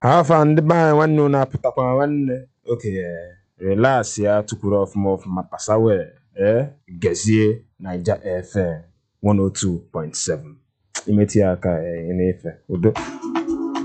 Hafa ndị be anyị nwanne unu apụtakwa nwanne. Okay, relax ya tukwuru ọfụma pasawe gezie Naija FM 102.7 imeti aka ị na-efe udo.